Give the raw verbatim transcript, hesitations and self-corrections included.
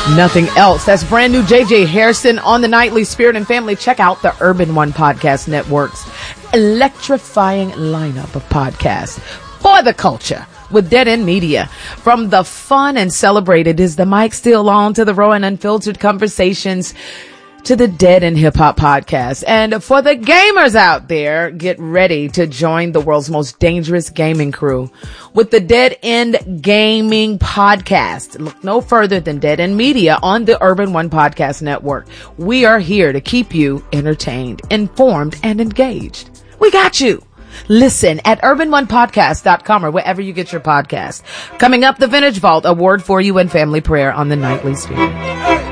nothing else. That's brand new J J Harrison on the Nightly Spirit and Family. Check out the Urban One Podcast Network's electrifying lineup of podcasts for the culture with Dead End Media. From the fun and celebrated Is the Mic Still On to the raw and unfiltered conversations to the Dead End Hip Hop Podcast. And for the gamers out there, get ready to join the world's most dangerous gaming crew with the Dead End Gaming Podcast. Look no further than Dead End Media on the Urban One Podcast Network. We are here to keep you entertained, informed, and engaged. We got you. Listen at urban one podcast dot com or wherever you get your podcast. Coming up, the Vintage Vault, Award for You and Family Prayer on the Nightly Spirit.